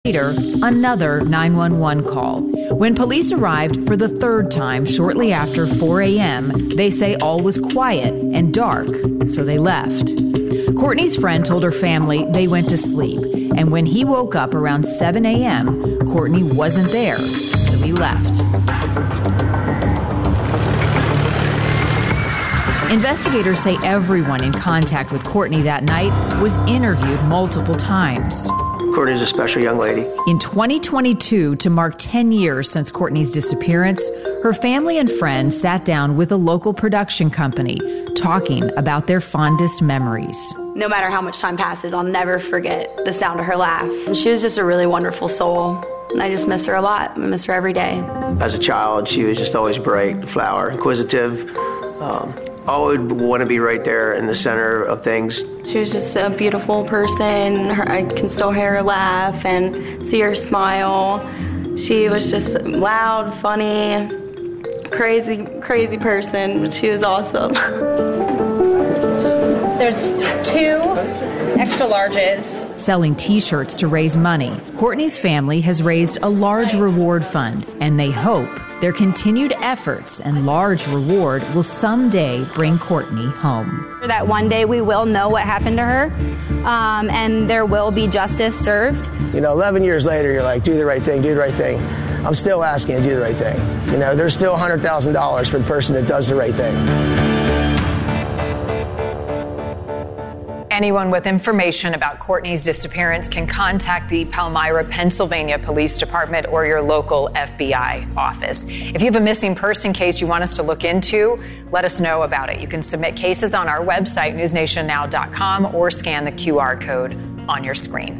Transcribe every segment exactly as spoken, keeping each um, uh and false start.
Later, another nine one one call. When police arrived for the third time shortly after four a.m., they say all was quiet and dark, so they left. Courtney's friend told her family they went to sleep, and when he woke up around seven a.m., Courtney wasn't there, so he left. Investigators say everyone in contact with Courtney that night was interviewed multiple times. Courtney's a special young lady. In twenty twenty-two, to mark ten years since Courtney's disappearance, her family and friends sat down with a local production company, talking about their fondest memories. No matter how much time passes, I'll never forget the sound of her laugh. She was just a really wonderful soul, and I just miss her a lot. I miss her every day. As a child, she was just always bright, flower, inquisitive. Um, always want to be right there in the center of things. She was just a beautiful person. Her, I can still hear her laugh and see her smile. She was just loud, funny, crazy, crazy person, but she was awesome. There's two extra larges. Selling T-shirts to raise money, Courtney's family has raised a large reward fund, and they hope their continued efforts and large reward will someday bring Courtney home. That one day we will know what happened to her, um, and there will be justice served. You know, eleven years later, you're like, do the right thing, do the right thing. I'm still asking you to do the right thing. You know, there's still one hundred thousand dollars for the person that does the right thing. Anyone with information about Courtney's disappearance can contact the Palmyra, Pennsylvania Police Department or your local F B I office. If you have a missing person case you want us to look into, let us know about it. You can submit cases on our website, news nation now dot com, or scan the Q R code on your screen.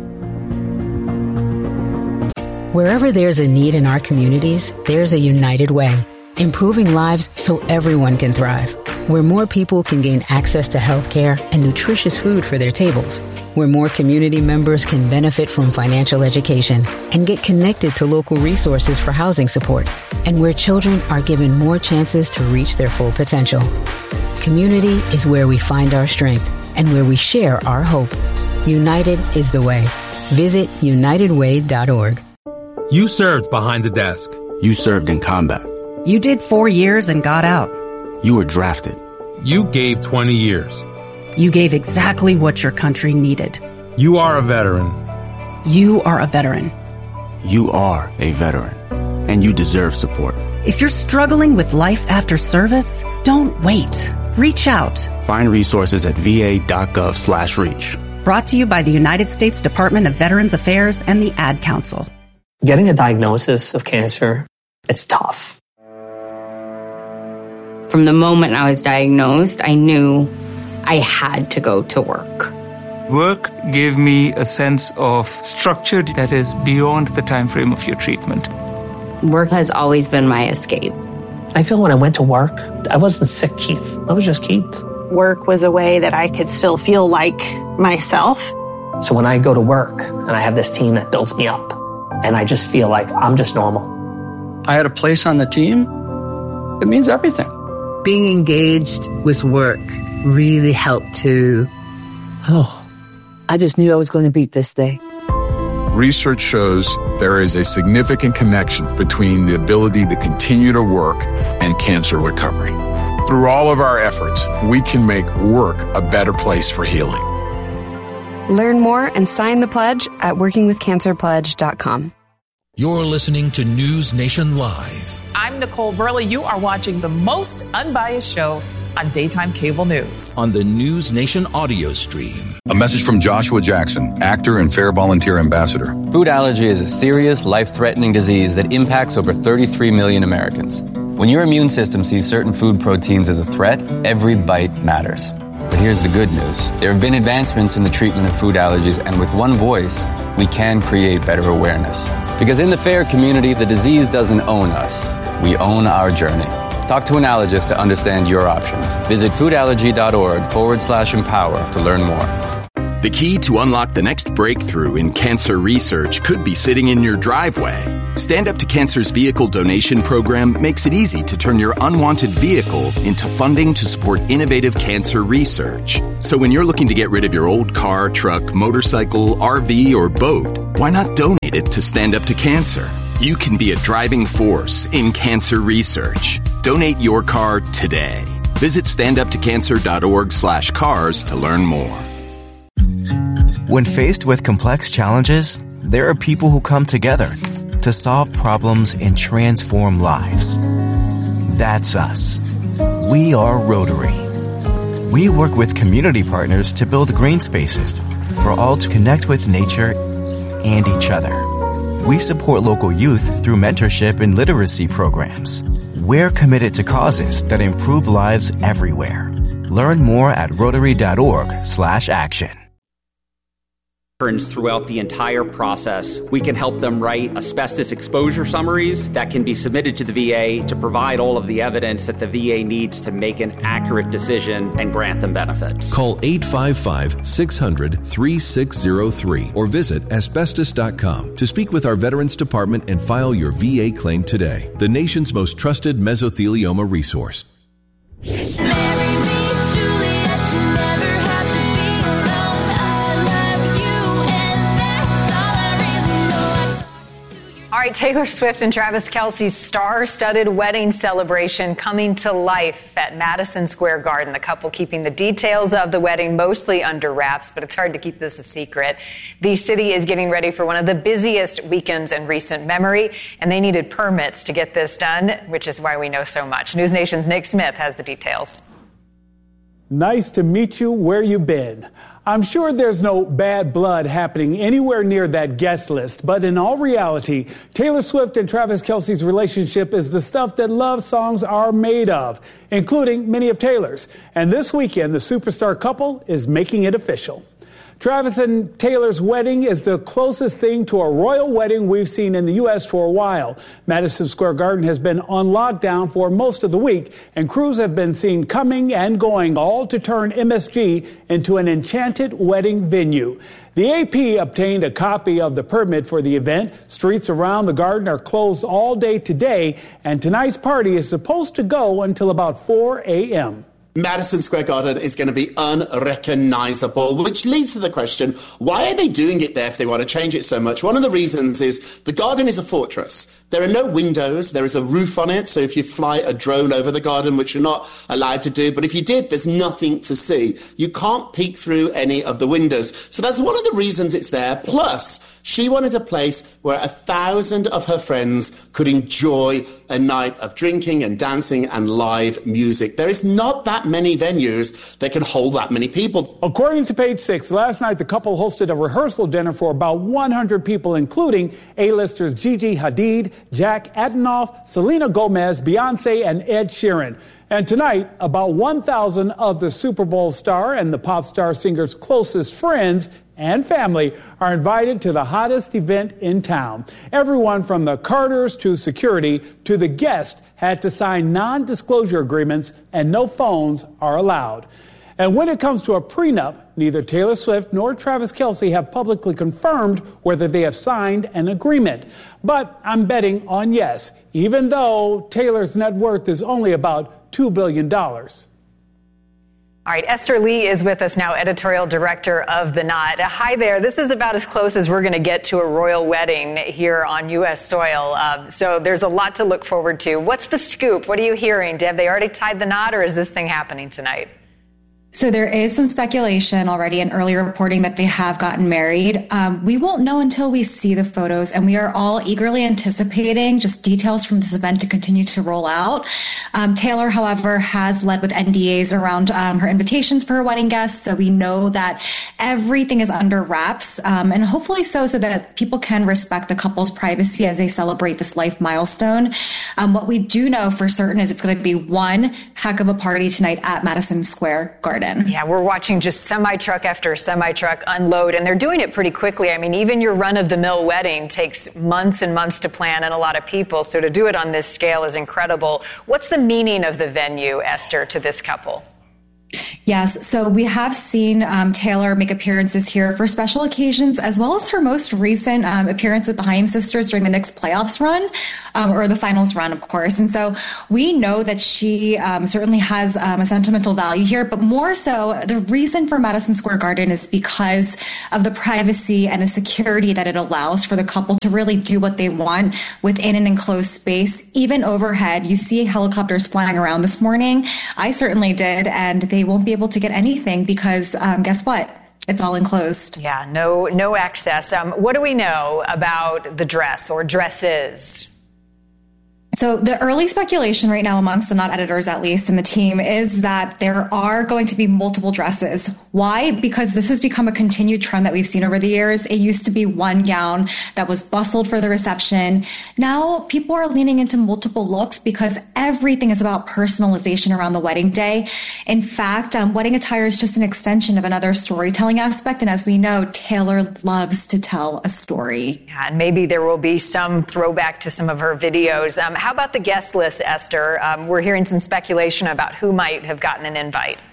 Wherever there's a need in our communities, there's a United Way, improving lives so everyone can thrive. Where more people can gain access to health care and nutritious food for their tables. Where more community members can benefit from financial education and get connected to local resources for housing support. And where children are given more chances to reach their full potential. Community is where we find our strength and where we share our hope. United is the way. Visit united way dot org. You served behind the desk. You served in combat. You did four years and got out. You were drafted. You gave twenty years. You gave exactly what your country needed. You are a veteran. You are a veteran. You are a veteran. And you deserve support. If you're struggling with life after service, don't wait. Reach out. Find resources at v a dot gov slash reach. Brought to you by the United States Department of Veterans Affairs and the Ad Council. Getting a diagnosis of cancer, it's tough. From the moment I was diagnosed, I knew I had to go to work. Work gave me a sense of structure that is beyond the time frame of your treatment. Work has always been my escape. I feel when I went to work, I wasn't sick Keith. I was just Keith. Work was a way that I could still feel like myself. So when I go to work and I have this team that builds me up, and I just feel like I'm just normal. I had a place on the team. It means everything. Being engaged with work really helped to, oh, I just knew I was going to beat this day. Research shows there is a significant connection between the ability to continue to work and cancer recovery. Through all of our efforts, we can make work a better place for healing. Learn more and sign the pledge at working with cancer pledge dot com. You're listening to News Nation Live. I'm Nicole Burley. You are watching the most unbiased show on daytime cable news. On the News Nation audio stream. A message from Joshua Jackson, actor and Fair Volunteer Ambassador. Food allergy is a serious, life-threatening disease that impacts over thirty-three million Americans. When your immune system sees certain food proteins as a threat, every bite matters. But here's the good news. There have been advancements in the treatment of food allergies, and with one voice, we can create better awareness. Because in the FAIR community, the disease doesn't own us. We own our journey. Talk to an allergist to understand your options. Visit foodallergy dot org forward slash empower to learn more. The key to unlock the next breakthrough in cancer research could be sitting in your driveway. Stand Up to Cancer's vehicle donation program makes it easy to turn your unwanted vehicle into funding to support innovative cancer research. So when you're looking to get rid of your old car, truck, motorcycle, R V, or boat, why not donate it to Stand Up to Cancer? You can be a driving force in cancer research. Donate your car today. Visit standuptocancer.org slash cars to learn more. When faced with complex challenges, there are people who come together to solve problems and transform lives. That's us. We are Rotary. We work with community partners to build green spaces for all to connect with nature and each other. We support local youth through mentorship and literacy programs. We're committed to causes that improve lives everywhere. Learn more at rotary.org slash action. Throughout the entire process, we can help them write asbestos exposure summaries that can be submitted to the V A to provide all of the evidence that the V A needs to make an accurate decision and grant them benefits. Call eight five five, six hundred, three six zero three or visit asbestos dot com to speak with our Veterans Department and file your V A claim today. The nation's most trusted mesothelioma resource. All right, Taylor Swift and Travis Kelce's star-studded wedding celebration coming to life at Madison Square Garden. The couple keeping the details of the wedding mostly under wraps, but it's hard to keep this a secret. The city is getting ready for one of the busiest weekends in recent memory, and they needed permits to get this done, which is why we know so much. News Nation's Nick Smith has the details. Nice to meet you where you've been. I'm sure there's no bad blood happening anywhere near that guest list, but in all reality, Taylor Swift and Travis Kelce's relationship is the stuff that love songs are made of, including many of Taylor's. And this weekend, the superstar couple is making it official. Travis and Taylor's wedding is the closest thing to a royal wedding we've seen in the U S for a while. Madison Square Garden has been on lockdown for most of the week, and crews have been seen coming and going, all to turn M S G into an enchanted wedding venue. The A P obtained a copy of the permit for the event. Streets around the garden are closed all day today, and tonight's party is supposed to go until about four a.m. Madison Square Garden is going to be unrecognizable, which leads to the question, why are they doing it there if they want to change it so much? One of the reasons is the garden is a fortress. There are no windows. There is a roof on it. So if you fly a drone over the garden, which you're not allowed to do, but if you did, there's nothing to see. You can't peek through any of the windows. So that's one of the reasons it's there. Plus, she wanted a place where a thousand of her friends could enjoy a night of drinking and dancing and live music. There is not that many venues that can hold that many people. According to Page Six, last night the couple hosted a rehearsal dinner for about one hundred people, including A-listers Gigi Hadid, Jack Antonoff, Selena Gomez, Beyonce, and Ed Sheeran. And tonight, about one thousand of the Super Bowl star and the pop star singer's closest friends and family are invited to the hottest event in town. Everyone from the Carters to security to the guest had to sign non-disclosure agreements, and no phones are allowed. And when it comes to a prenup, neither Taylor Swift nor Travis Kelce have publicly confirmed whether they have signed an agreement. But I'm betting on yes, even though Taylor's net worth is only about two billion dollars. All right, Esther Lee is with us now, editorial director of The Knot. Hi there. This is about as close as we're going to get to a royal wedding here on U S soil. Um, so there's a lot to look forward to. What's the scoop? What are you hearing? Have they already tied the knot, or is this thing happening tonight? So there is some speculation already and early reporting that they have gotten married. Um, we won't know until we see the photos, and we are all eagerly anticipating just details from this event to continue to roll out. Um, Taylor, however, has led with N D As around um, her invitations for her wedding guests, so we know that everything is under wraps, um, and hopefully so, so that people can respect the couple's privacy as they celebrate this life milestone. Um, what we do know for certain is it's going to be one heck of a party tonight at Madison Square Garden. Yeah, we're watching just semi-truck after semi-truck unload, and they're doing it pretty quickly. I mean, even your run-of-the-mill wedding takes months and months to plan and a lot of people, so to do it on this scale is incredible. What's the meaning of the venue, Esther, to this couple? Yes. So we have seen um, Taylor make appearances here for special occasions, as well as her most recent um, appearance with the Haim sisters during the Knicks playoffs run, um, or the finals run, of course. And so we know that she um, certainly has um, a sentimental value here, but more so the reason for Madison Square Garden is because of the privacy and the security that it allows for the couple to really do what they want within an enclosed space. Even overhead, you see helicopters flying around this morning. I certainly did, and they won't be able to get anything because um, guess what? It's all enclosed. Yeah, no, no access. Um, what do we know about the dress or dresses? So the early speculation right now amongst the Not editors, at least, and the team is that there are going to be multiple dresses. Why? Because this has become a continued trend that we've seen over the years. It used to be one gown that was bustled for the reception. Now people are leaning into multiple looks because everything is about personalization around the wedding day. In fact, um, wedding attire is just an extension of another storytelling aspect. And as we know, Taylor loves to tell a story. Yeah, and maybe there will be some throwback to some of her videos. Um, How about the guest list, Esther? Um, we're hearing some speculation about who might have gotten an invite.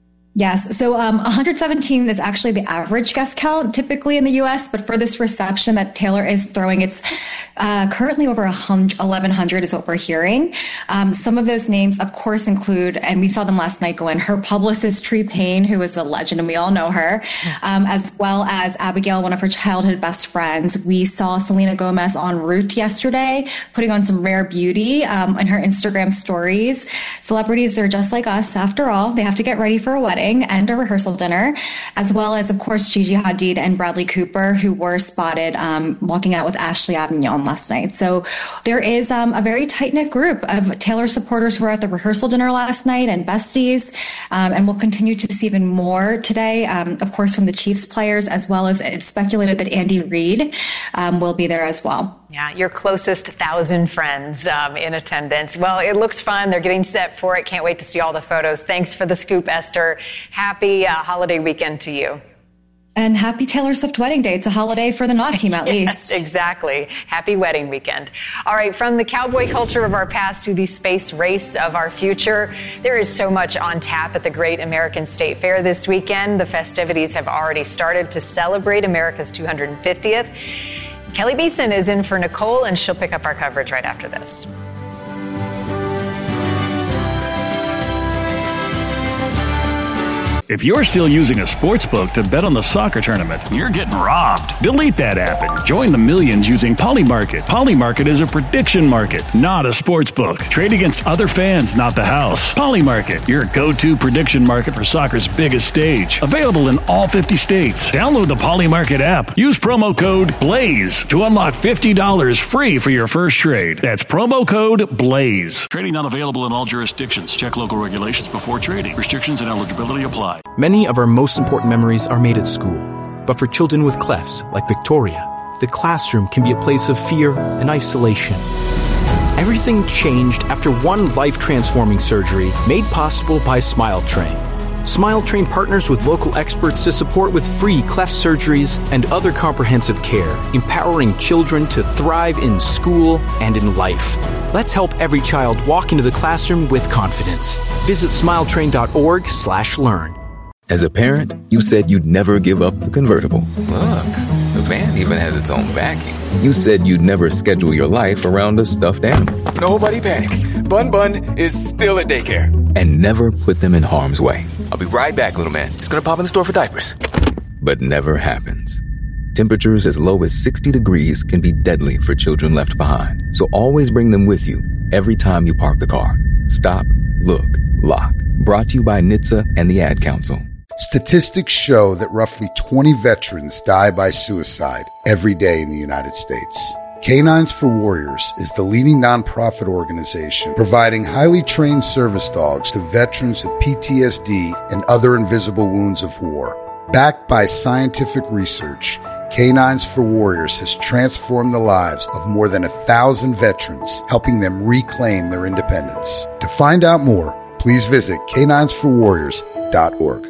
Yes. So um, one hundred seventeen is actually the average guest count typically in the U S, but for this reception that Taylor is throwing, it's uh, currently over eleven hundred is what we're hearing. Um, some of those names, of course, include, and we saw them last night go in, her publicist, Tree Payne, who is a legend, and we all know her, um, as well as Abigail, one of her childhood best friends. We saw Selena Gomez en route yesterday, putting on some rare beauty um, in her Instagram stories. Celebrities, they're just like us. After all, they have to get ready for a wedding and a rehearsal dinner, as well as, of course, Gigi Hadid and Bradley Cooper, who were spotted um, walking out with Ashley Avignon last night. So there is um, a very tight-knit group of Taylor supporters who were at the rehearsal dinner last night and besties, um, and we'll continue to see even more today, um, of course, from the Chiefs players, as well as it's speculated that Andy Reid um, will be there as well. Yeah, your closest thousand friends um, in attendance. Well, it looks fun. They're getting set for it. Can't wait to see all the photos. Thanks for the scoop, Esther. Happy uh, holiday weekend to you. And happy Taylor Swift wedding day. It's a holiday for the Not team, at yes, least. Exactly. Happy wedding weekend. All right, from the cowboy culture of our past to the space race of our future, there is so much on tap at the Great American State Fair this weekend. The festivities have already started to celebrate America's two hundred fiftieth. Kelly Beeson is in for Nicole, and she'll pick up our coverage right after this. If you're still using a sports book to bet on the soccer tournament, you're getting robbed. Delete that app and join the millions using Polymarket. Polymarket is a prediction market, not a sports book. Trade against other fans, not the house. Polymarket, your go-to prediction market for soccer's biggest stage. Available in all fifty states. Download the Polymarket app. Use promo code BLAZE to unlock fifty dollars free for your first trade. That's promo code BLAZE. Trading not available in all jurisdictions. Check local regulations before trading. Restrictions and eligibility apply. Many of our most important memories are made at school. But for children with clefs, like Victoria, the classroom can be a place of fear and isolation. Everything changed after one life-transforming surgery made possible by SmileTrain. SmileTrain partners with local experts to support with free cleft surgeries and other comprehensive care, empowering children to thrive in school and in life. Let's help every child walk into the classroom with confidence. Visit smiletrain.org slash learn. As a parent, you said you'd never give up the convertible. Look, the van even has its own backing. You said you'd never schedule your life around a stuffed animal. Nobody panic. Bun Bun is still at daycare. And never put them in harm's way. I'll be right back, little man. Just gonna pop in the store for diapers. But never happens. Temperatures as low as sixty degrees can be deadly for children left behind. So always bring them with you every time you park the car. Stop, look, lock. Brought to you by N H T S A and the Ad Council. Statistics show that roughly twenty veterans die by suicide every day in the United States. Canines for Warriors is the leading nonprofit organization providing highly trained service dogs to veterans with P T S D and other invisible wounds of war. Backed by scientific research, Canines for Warriors has transformed the lives of more than a thousand veterans, helping them reclaim their independence. To find out more, please visit canines for warriors dot org.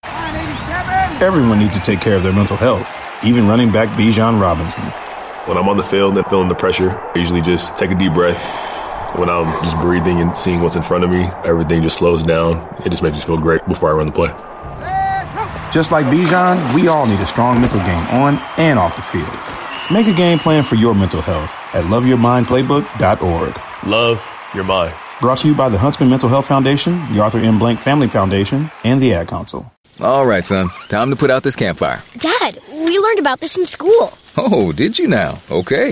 Everyone needs to take care of their mental health, even running back Bijan Robinson. When I'm on the field and feeling the pressure, I usually just take a deep breath, When I'm just breathing and seeing what's in front of me, everything just slows down. It just makes me feel great before I run the play. Just like Bijan, we all need a strong mental game on and off the field. Make a game plan for your mental health at love your mind playbook dot org. Love your mind. Brought to you by the Huntsman Mental Health Foundation, the Arthur M. Blank Family Foundation, and the Ad Council. All right, son. Time to put out this campfire. Dad, we learned about this in school. Oh, did you now? Okay.